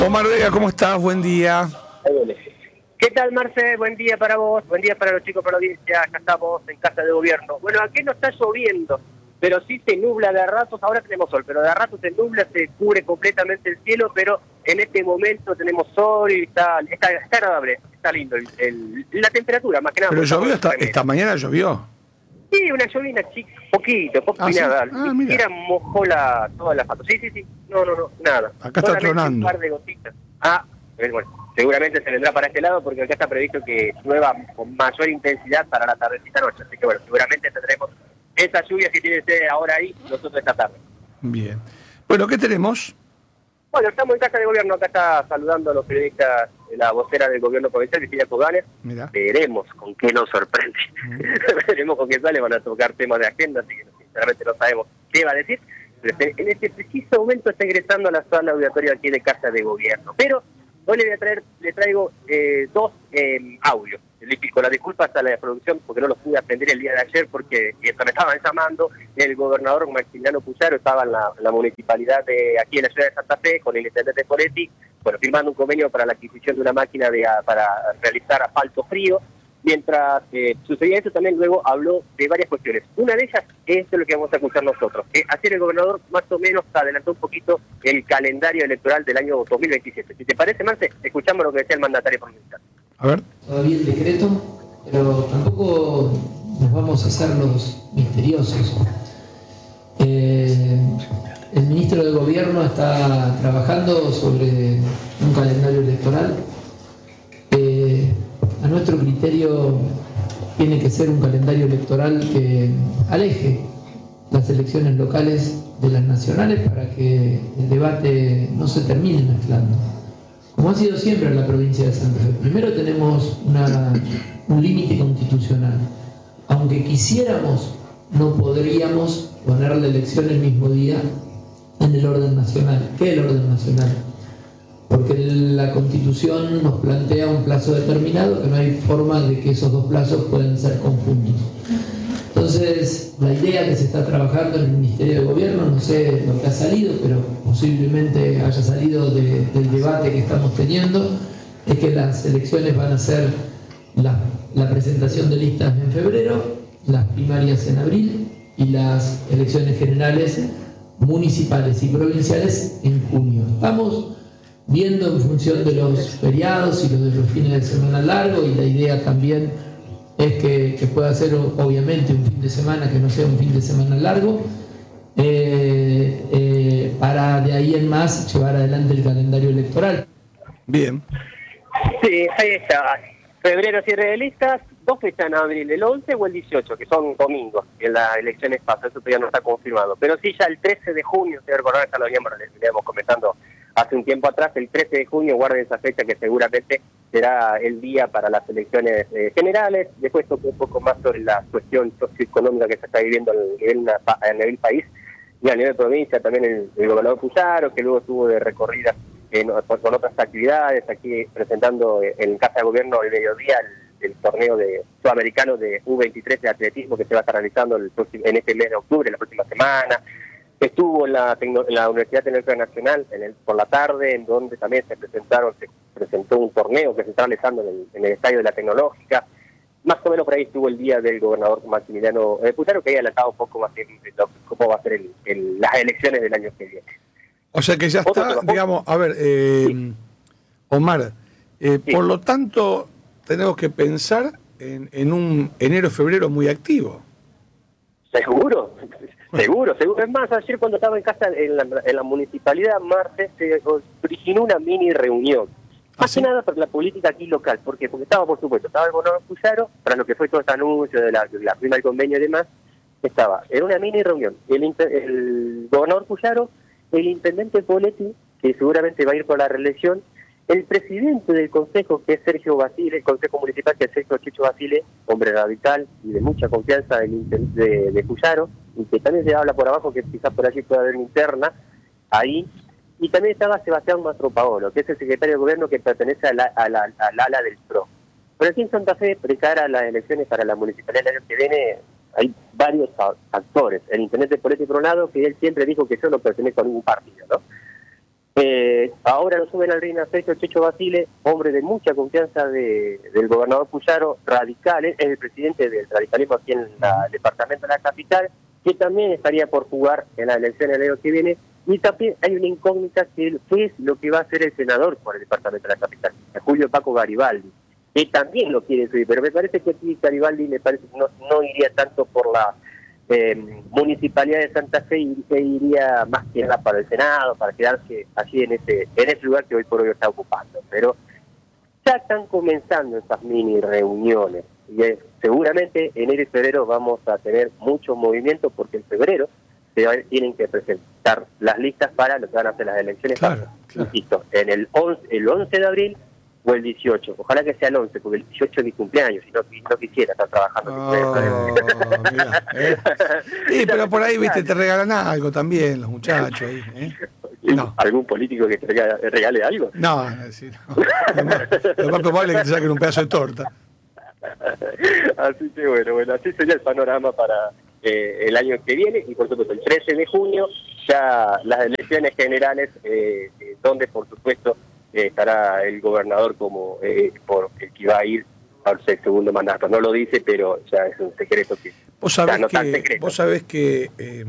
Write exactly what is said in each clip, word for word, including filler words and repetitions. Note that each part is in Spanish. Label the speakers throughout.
Speaker 1: Omar Vega, ¿cómo estás? Buen día.
Speaker 2: ¿Qué tal, Marce? Buen día para vos, buen día para los chicos, para la audiencia. Acá estamos en Casa de Gobierno. Bueno, aquí no está lloviendo, pero sí se nubla de a ratos. Ahora tenemos sol, pero de a ratos se nubla, se cubre completamente el cielo, pero en este momento tenemos sol y está, está, está agradable, está lindo el, el, la temperatura, más que nada.
Speaker 1: ¿Pero llovió esta, esta mañana? ¿Llovió?
Speaker 2: Sí, una llovina chica, poquito, poco
Speaker 1: ah,
Speaker 2: y nada.
Speaker 1: ¿sí? Ah,
Speaker 2: Ni siquiera mojó la, todas las patas. Sí, sí, sí. No, no, no, nada.
Speaker 1: Acá
Speaker 2: solamente
Speaker 1: está tronando.
Speaker 2: Un par de gotitas. Ah, bueno, seguramente se vendrá para este lado porque acá está previsto que llueva con mayor intensidad para la tardecita noche. Así que bueno, seguramente tendremos esa lluvia que tiene usted ahora ahí, nosotros esta tarde.
Speaker 1: Bien. Bueno, ¿qué tenemos?
Speaker 2: Bueno, estamos en Casa de Gobierno, acá está saludando a los periodistas de la vocera del gobierno provincial, Virginia Coganes. Veremos con qué nos sorprende. Mm. Veremos con qué sale, van a tocar temas de agenda, así que sinceramente no sabemos qué va a decir. Pero en este preciso momento está ingresando a la sala auditoria aquí de Casa de Gobierno. Pero hoy le voy a traer, le traigo eh, dos eh, audios. Le pido las disculpas a la producción porque no los pude aprender el día de ayer porque mientras me estaban llamando, el gobernador Maximiliano Puyaro estaba en la, la municipalidad de aquí en la ciudad de Santa Fe con el intendente Poletti, bueno, firmando un convenio para la adquisición de una máquina de, para realizar asfalto frío. Mientras eh, sucedía eso, también luego habló de varias cuestiones. Una de ellas es lo que vamos a escuchar nosotros. Eh, ayer el gobernador más o menos adelantó un poquito el calendario electoral del año dos mil veintisiete. Si te parece, Marce, escuchamos lo que decía el mandatario provincial.
Speaker 1: A ver.
Speaker 3: Todavía el decreto, pero tampoco nos vamos a hacer los misteriosos. Eh, el ministro de Gobierno está trabajando sobre un calendario electoral. Eh, a nuestro criterio tiene que ser un calendario electoral que aleje las elecciones locales de las nacionales para que el debate no se termine mezclando. Como ha sido siempre en la provincia de Santa Fe. Primero tenemos una, un límite constitucional. Aunque quisiéramos, no podríamos poner la elección el mismo día en el orden nacional. ¿Qué es el orden nacional? Porque la Constitución nos plantea un plazo determinado que no hay forma de que esos dos plazos puedan ser conjuntos. Entonces, la idea que se está trabajando en el Ministerio de Gobierno, no sé lo que ha salido, pero posiblemente haya salido de, del debate que estamos teniendo, es que las elecciones van a ser la, la presentación de listas en febrero, las primarias en abril y las elecciones generales municipales y provinciales en junio. Estamos viendo en función de los feriados y los de los fines de semana largo, y la idea también es que, que pueda ser obviamente un fin de semana que no sea un fin de semana largo, eh, eh, para de ahí en más llevar adelante el calendario electoral.
Speaker 1: Bien.
Speaker 2: Sí, ahí está. Febrero cierre de listas, dos fechas en abril, el once o el dieciocho, que son domingos, en las elecciones pasan, eso todavía no está confirmado. Pero sí, ya el trece de junio, ustedes recordarán, ya lo habíamos, les veníamos comentando hace un tiempo atrás, el trece de junio, guarden esa fecha que seguramente será el día para las elecciones eh, generales. Después toco un poco más sobre la cuestión socioeconómica que se está viviendo a nivel, a nivel país y a nivel provincia, también el, el gobernador Puyaro, que luego estuvo de recorrida eh, con otras actividades, aquí presentando eh, en Casa de Gobierno el mediodía el, el torneo de sudamericano de U veintitrés de atletismo que se va a estar realizando el próximo, en este mes de octubre, la próxima semana. Estuvo en la, en la Universidad Tecnológica Nacional en el, por la tarde, en donde también se presentaron, se presentó un torneo que se está realizando en el, en el Estadio de la Tecnológica. Más o menos por ahí estuvo el día del gobernador Maximiliano eh, Puyaro, que había adelantado un poco más de cómo va a ser el, el, las elecciones del año que viene.
Speaker 1: O sea que ya está, digamos, a ver, eh, sí. Omar, eh, sí. Por lo tanto, tenemos que pensar en, en un enero-febrero muy activo.
Speaker 2: ¿Seguro? Seguro, seguro. Es más, ayer cuando estaba en casa en la, en la municipalidad, Marte, se originó una mini reunión.
Speaker 1: ¿Ah,
Speaker 2: Más
Speaker 1: sí?
Speaker 2: que nada por la política aquí local. ¿Por qué? Porque estaba, por supuesto, estaba el gobernador Puyaro, para lo que fue todo este anuncio de la, de la firma del convenio y demás, estaba en una mini reunión. El, el gobernador Puyaro, el intendente Poletti, que seguramente va a ir por la reelección, el presidente del consejo, que es Sergio Basile, el consejo municipal, que es Sergio Chicho Basile, hombre radical y de mucha confianza del, de, de Puyaro, y que también se habla por abajo que quizás por allí pueda haber una interna ahí. Y también estaba Sebastián Mastropaolo, que es el secretario de gobierno que pertenece a la, a la, al ala del P R O. Pero aquí en Santa Fe, de cara a las elecciones para la municipalidad del año que viene, hay varios actores. El intendente Poletti por un lado, que él siempre dijo que yo no pertenezco a ningún partido, ¿no? Eh, ahora lo suben al Reina Sexto Checho Basile, hombre de mucha confianza de, del gobernador Puyaro, radical, es el presidente del radicalismo aquí en la, el departamento de la capital, que también estaría por jugar en la elección del año que viene. Y también hay una incógnita que es lo que va a hacer el senador por el departamento de la capital, Julio Paco Garibaldi, que también lo quiere subir, pero me parece que aquí Garibaldi me parece que no, no iría tanto por la eh, municipalidad de Santa Fe, y se iría más que nada para el Senado, para quedarse así en ese, en ese lugar que hoy por hoy está ocupando. Pero ya están comenzando esas mini reuniones, y eh, seguramente enero y febrero vamos a tener mucho movimiento, porque en febrero se tienen que presentar las listas para lo que van a hacer las elecciones.
Speaker 1: Claro, claro.
Speaker 2: Insisto, en el once, el once de abril o el dieciocho. Ojalá que sea el once, porque el dieciocho es mi cumpleaños, y no, no quisiera estar trabajando.
Speaker 1: Oh, mirá, ¿eh? Sí, pero por ahí, viste, te regalan algo también los muchachos. Ahí, ¿eh?
Speaker 2: No. ¿Algún político que te regale, regale algo?
Speaker 1: No, sí, no. Lo más, lo más probable es que te saquen un pedazo de torta.
Speaker 2: Así que bueno, bueno, así sería el panorama para eh, el año que viene, y por supuesto el trece de junio ya las elecciones generales, eh, eh, donde por supuesto eh, estará el gobernador como eh, por el que va a ir al segundo mandato. No lo dice, pero ya es un secreto que
Speaker 1: vos sabés
Speaker 2: no
Speaker 1: que,
Speaker 2: tan secreto.
Speaker 1: Vos sabés que eh,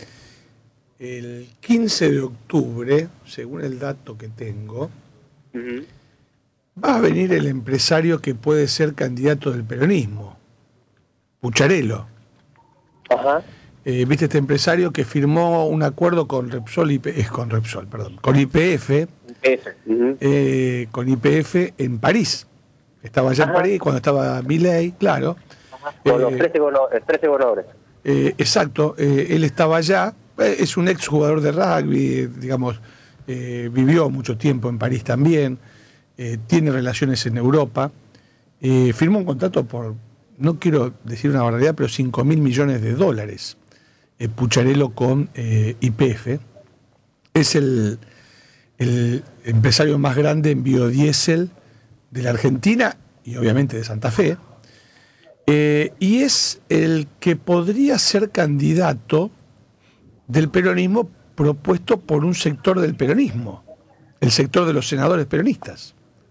Speaker 1: el quince de octubre, según el dato que tengo, uh-huh, va a venir el empresario que puede ser candidato del peronismo, Pucharello.
Speaker 2: Ajá.
Speaker 1: Eh, ¿Viste este empresario que firmó un acuerdo con Repsol, y es con Repsol, perdón, con Y P F, uh-huh, eh, con Y P F en París? Estaba allá, ajá, en París cuando estaba Milei, claro.
Speaker 2: Ajá. Con eh, los trece gobernadores.
Speaker 1: Eh, exacto, eh, él estaba allá, eh, es un ex jugador de rugby, digamos, eh, vivió mucho tiempo en París también, eh, tiene relaciones en Europa, eh, firmó un contrato por, no quiero decir una barbaridad, pero cinco mil millones de dólares. Eh, Pucharello con eh, Y P F. Es el, el empresario más grande en biodiesel de la Argentina y obviamente de Santa Fe. Eh, y es el que podría ser candidato del peronismo propuesto por un sector del peronismo, el sector de los senadores peronistas.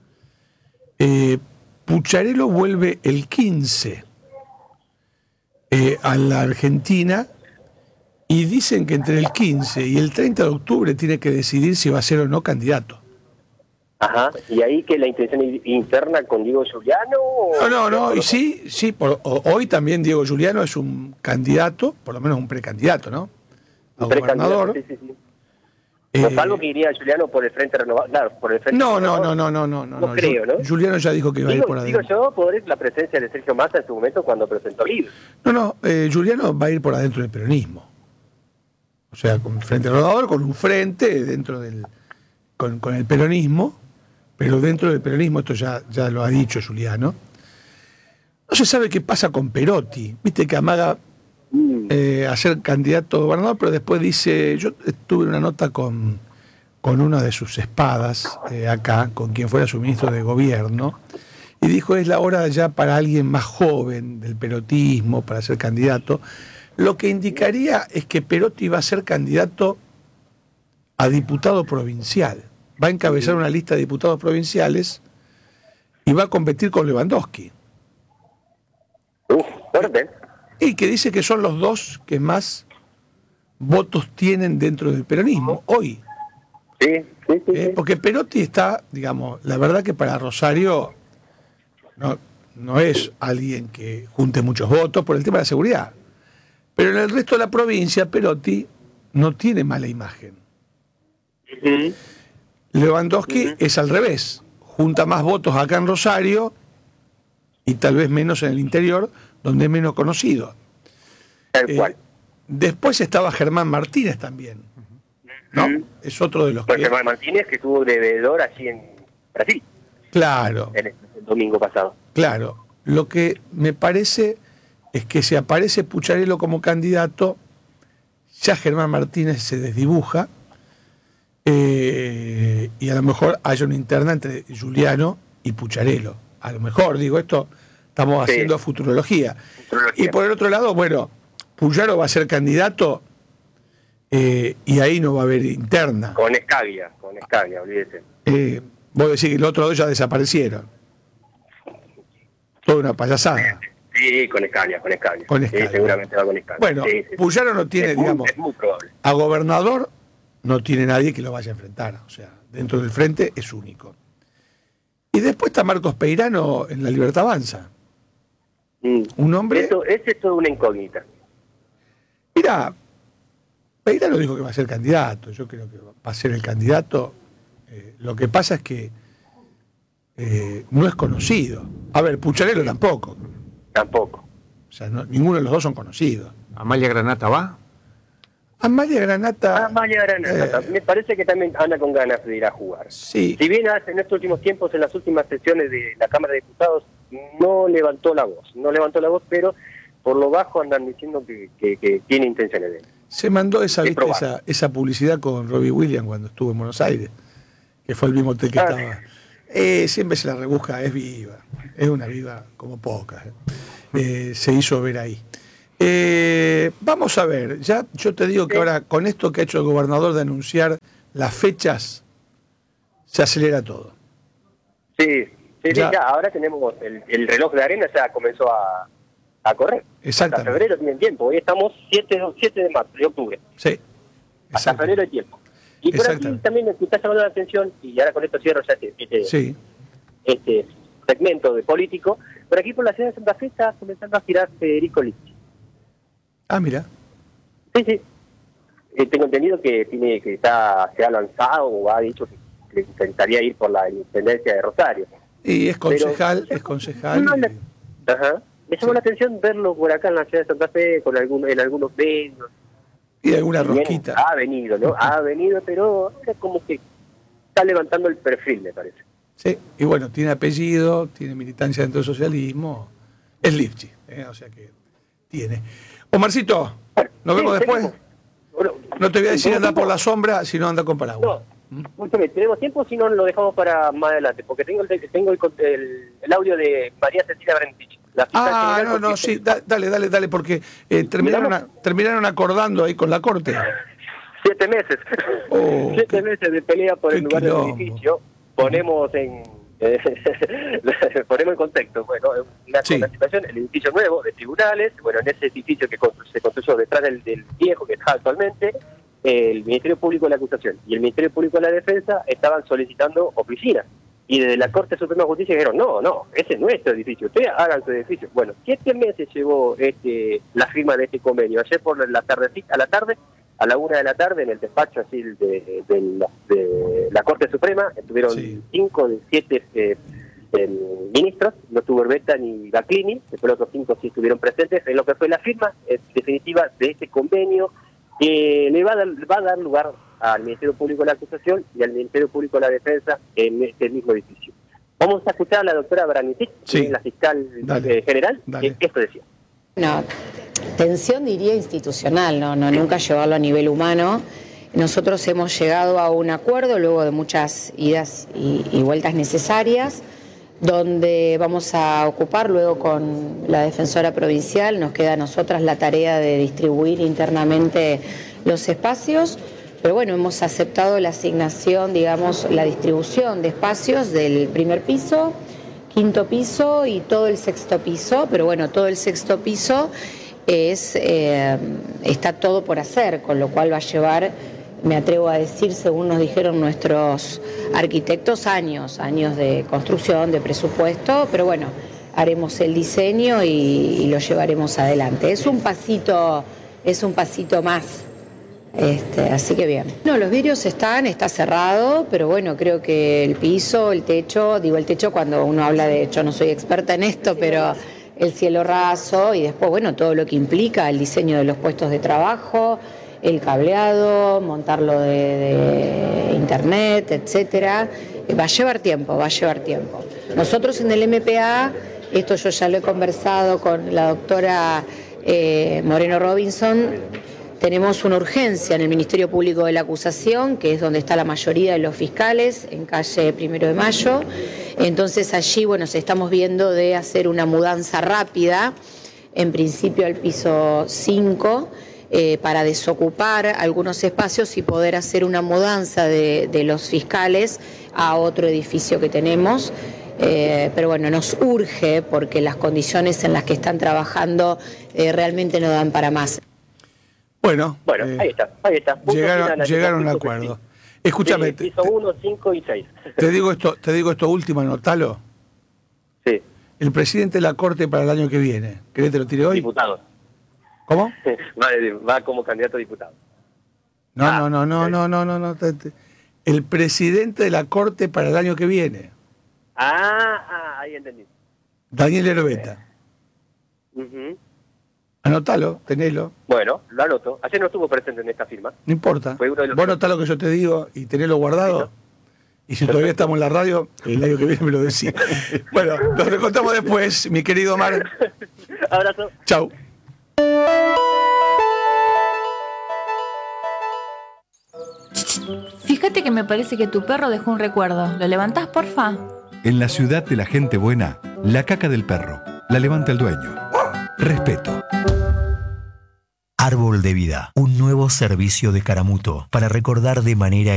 Speaker 1: Eh, Pucharello vuelve el quince eh, a la Argentina, y dicen que entre el quince y el treinta de octubre tiene que decidir si va a ser o no candidato.
Speaker 2: Ajá, y ahí que la intención interna con Diego Giuliano.
Speaker 1: No, no, no, y sí, sí, por, hoy también Diego Giuliano es un candidato, por lo menos un precandidato, ¿no? A gobernador.
Speaker 2: Sí, sí, sí. No es algo que iría Giuliano por el Frente Renovado, claro, por el Frente
Speaker 1: no,
Speaker 2: Renovado.
Speaker 1: No, no, no, no, no, no,
Speaker 2: no creo, ¿no?
Speaker 1: Giuliano ya dijo que iba
Speaker 2: digo,
Speaker 1: a ir por adentro.
Speaker 2: Digo yo, por la presencia de Sergio Massa en su momento cuando presentó Libre.
Speaker 1: No, no, eh, Giuliano va a ir por adentro del peronismo. O sea, con el Frente Renovador, con un frente dentro del, con, con el peronismo, pero dentro del peronismo, esto ya, ya lo ha dicho Giuliano. No se sabe qué pasa con Perotti, viste que amaga eh, a ser candidato a gobernador, pero después dice, yo tuve una nota con, con una de sus espadas eh, acá, con quien fuera su ministro de gobierno, y dijo, es la hora ya para alguien más joven del perotismo, para ser candidato. Lo que indicaría es que Perotti va a ser candidato a diputado provincial. Va a encabezar una lista de diputados provinciales y va a competir con Lewandowski.
Speaker 2: Uf, fuerte.
Speaker 1: Y que dice que son los dos que más votos tienen dentro del peronismo hoy.
Speaker 2: Sí, sí, sí.
Speaker 1: ¿Eh? Porque Perotti está, digamos, la verdad que para Rosario no, no es alguien que junte muchos votos por el tema de la seguridad. Pero en el resto de la provincia, Perotti no tiene mala imagen. Uh-huh. Lewandowski uh-huh. es al revés. Junta más votos acá en Rosario y tal vez menos en el interior, donde es menos conocido.
Speaker 2: Tal cual.
Speaker 1: Eh, después estaba Germán Martínez también. ¿No? Uh-huh. Es otro de los
Speaker 2: pues
Speaker 1: que...
Speaker 2: Germán Martínez, que estuvo de veedor allí en Brasil.
Speaker 1: Claro.
Speaker 2: El, el domingo pasado.
Speaker 1: Claro. Lo que me parece es que si aparece Pucharello como candidato, ya Germán Martínez se desdibuja, eh, y a lo mejor haya una interna entre Giuliano y Pucharello. A lo mejor, digo, esto estamos sí. haciendo futurología. futurología. Y por el otro lado, bueno, Puyaro va a ser candidato, eh, y ahí no va a haber interna.
Speaker 2: Con Escaglia. con Escaglia, olvídese.
Speaker 1: Eh, vos decís que los otros dos ya desaparecieron. Toda una payasada.
Speaker 2: Sí, con Escaglia, con Escaglia.
Speaker 1: Con Escaglia.
Speaker 2: Sí, seguramente va con Escaglia.
Speaker 1: Bueno,
Speaker 2: sí, sí.
Speaker 1: Puyaro no tiene,
Speaker 2: es muy,
Speaker 1: digamos,
Speaker 2: es muy probable.
Speaker 1: a gobernador no tiene nadie que lo vaya a enfrentar. O sea, dentro del frente es único. Y después está Marcos Peirano en La Libertad Avanza.
Speaker 2: Mm.
Speaker 1: Un hombre...
Speaker 2: Eso, ese es toda una incógnita.
Speaker 1: Mira, Peirano dijo que va a ser candidato. Yo creo que va a ser el candidato. Eh, lo que pasa es que eh, no es conocido. A ver, Pucharello tampoco.
Speaker 2: Tampoco.
Speaker 1: O sea, no, ninguno de los dos son conocidos.
Speaker 4: ¿Amalia Granata va?
Speaker 1: Amalia Granata...
Speaker 2: Amalia Granata.
Speaker 1: Eh,
Speaker 2: Me parece que también anda con ganas de ir a jugar.
Speaker 1: Sí.
Speaker 2: Si bien hace en estos últimos tiempos, en las últimas sesiones de la Cámara de Diputados, no levantó la voz. No levantó la voz, pero por lo bajo andan diciendo que, que, que tiene intenciones de él.
Speaker 1: Se mandó esa,
Speaker 2: Es
Speaker 1: ¿viste? esa, esa publicidad con Robbie Williams cuando estuvo en Buenos Aires, que fue el mismo hotel que
Speaker 2: Ah.
Speaker 1: estaba. Eh, siempre se la rebusca, es viva. Es una viva como pocas. Eh. Eh, se hizo ver ahí. Eh, vamos a ver, ya yo te digo que ahora con esto que ha hecho el gobernador de anunciar las fechas, se acelera todo.
Speaker 2: Sí, sí,
Speaker 1: Ya.
Speaker 2: sí, ya, ahora tenemos el, el reloj de arena, ya comenzó a, a correr.
Speaker 1: Exactamente.
Speaker 2: Hasta febrero tienen tiempo, hoy estamos siete de marzo, de octubre.
Speaker 1: Sí.
Speaker 2: Hasta
Speaker 1: exacto.
Speaker 2: febrero hay tiempo. Y por aquí
Speaker 1: Exactamente.
Speaker 2: también me está llamando la atención, y ahora con esto cierro ya este, este,
Speaker 1: Sí.
Speaker 2: este segmento de político, por aquí por la ciudad de Santa Fe está comenzando a girar Federico Lippi.
Speaker 1: Ah, mira.
Speaker 2: Sí, sí. Eh, tengo entendido que tiene que está se ha lanzado o ha dicho que le intentaría ir por la intendencia de Rosario.
Speaker 1: Y es concejal,
Speaker 2: Pero-
Speaker 1: es concejal.
Speaker 2: No, la-
Speaker 1: y-
Speaker 2: Ajá. Me llamó
Speaker 1: Sí.
Speaker 2: la atención verlo por acá en la ciudad de Santa Fe con algún, en algunos medios.
Speaker 1: Y alguna
Speaker 2: Si bien
Speaker 1: rosquita.
Speaker 2: Ha venido, ¿no? Ha venido, pero ahora como que está levantando el perfil, me parece.
Speaker 1: Sí, y bueno, tiene apellido, tiene militancia dentro del socialismo, es Lipchi, ¿eh? O sea que tiene. Omarcito, nos
Speaker 2: Sí,
Speaker 1: vemos después.
Speaker 2: tenemos. Bueno,
Speaker 1: No te voy a decir
Speaker 2: ¿tenemos
Speaker 1: andar por
Speaker 2: tiempo?
Speaker 1: la sombra, sino anda con paraguas.
Speaker 2: No, escúchame, ¿tenemos tiempo? Si no, lo dejamos para más adelante, porque tengo el, tengo el, el, el audio de María Cecilia Brentich. La fiscal
Speaker 1: Ah,
Speaker 2: general,
Speaker 1: no, no,
Speaker 2: porque-
Speaker 1: sí, da- dale, dale, dale, porque eh, terminaron, a- terminaron acordando ahí con la corte.
Speaker 2: Siete meses.
Speaker 1: Oh,
Speaker 2: Siete
Speaker 1: qué-
Speaker 2: meses de pelea por
Speaker 1: qué
Speaker 2: el lugar del
Speaker 1: quilombo.
Speaker 2: edificio. Ponemos en eh, ponemos en contexto. Bueno, una,
Speaker 1: Sí.
Speaker 2: una situación, el edificio nuevo de tribunales, bueno, en ese edificio que constru- se construyó detrás del, del viejo que está actualmente, el Ministerio Público de la Acusación y el Ministerio Público de la Defensa estaban solicitando oficinas. Y desde la Corte Suprema de Justicia dijeron, no, no, ese es nuestro edificio, ustedes hagan su edificio. Bueno, siete meses llevó este la firma de este convenio. Ayer por la tardecita, a la tarde, a la una de la tarde, en el despacho así de, de, la, de la Corte Suprema, estuvieron
Speaker 1: Sí.
Speaker 2: cinco de siete eh, eh, ministros, no estuvo Herbeta ni Baclini, después los otros cinco sí estuvieron presentes, en lo que fue la firma eh, definitiva de este convenio, que le va a, dar, va a dar lugar al Ministerio Público de la Acusación y al Ministerio Público de la Defensa en este mismo edificio. Vamos a escuchar a la doctora Branitic,
Speaker 1: Sí.
Speaker 2: que es la fiscal
Speaker 1: Dale.
Speaker 2: eh, general,
Speaker 1: Dale.
Speaker 2: que esto decía.
Speaker 5: No, tensión diría institucional, no, no nunca llevarlo a nivel humano. Nosotros hemos llegado a un acuerdo luego de muchas idas y, y vueltas necesarias, donde vamos a ocupar luego con la defensora provincial, nos queda a nosotras la tarea de distribuir internamente los espacios, pero bueno, hemos aceptado la asignación, digamos, la distribución de espacios del primer piso, quinto piso y todo el sexto piso, pero bueno, todo el sexto piso es eh, está todo por hacer, con lo cual va a llevar, me atrevo a decir, según nos dijeron nuestros arquitectos, años, años de construcción, de presupuesto, pero bueno, haremos el diseño y, y lo llevaremos adelante. Es un pasito, es un pasito más. Este, así que bien. No, los vidrios están, está cerrado, pero bueno, creo que el piso, el techo, digo el techo cuando uno habla de, yo no soy experta en esto, pero el cielo raso y después, bueno, todo lo que implica el diseño de los puestos de trabajo, el cableado, montarlo de, de internet, etcétera. Va a llevar tiempo, va a llevar tiempo. Nosotros en el M P A, esto yo ya lo he conversado con la doctora eh, Moreno Robinson, tenemos una urgencia en el Ministerio Público de la Acusación, que es donde está la mayoría de los fiscales, en calle Primero de Mayo. Entonces allí, bueno, estamos viendo de hacer una mudanza rápida, en principio al piso cinco, eh, para desocupar algunos espacios y poder hacer una mudanza de, de los fiscales a otro edificio que tenemos. Eh, pero bueno, nos urge porque las condiciones en las que están trabajando eh, realmente no dan para más.
Speaker 2: Bueno, bueno eh, ahí está, ahí está. Punto
Speaker 1: llegaron
Speaker 2: final,
Speaker 1: llegaron a un acuerdo. Escúchame.
Speaker 2: Sí, piso uno, cinco y seis.
Speaker 1: Te digo esto, te digo esto último, anotalo.
Speaker 2: Sí.
Speaker 1: El presidente de la Corte para el año que viene. ¿Querés que te lo tire hoy?
Speaker 2: Diputado.
Speaker 1: ¿Cómo?
Speaker 2: Va, va como candidato a diputado.
Speaker 1: No,
Speaker 2: ah,
Speaker 1: no, no, no, no, no, no, no. Te, te. El presidente de la Corte para el año que viene.
Speaker 2: Ah, ah ahí entendí.
Speaker 1: Daniel Herbeta.
Speaker 2: Uh-huh.
Speaker 1: Anotalo, tenelo.
Speaker 2: Bueno, lo anoto. Ayer no estuvo presente en esta firma.
Speaker 1: No importa. Vos notá lo que yo te digo y tenelo guardado. Y si todavía estamos en la radio, el año que viene me lo decís. Bueno, nos recontamos después, mi querido Omar.
Speaker 2: Abrazo.
Speaker 1: Chau.
Speaker 4: Fíjate que me parece que tu perro dejó un recuerdo. ¿Lo levantás, porfa?
Speaker 6: En la ciudad de la gente buena, la caca del perro la levanta el dueño. Respeto.
Speaker 7: Árbol de Vida, un nuevo servicio de Caramuto para recordar de manera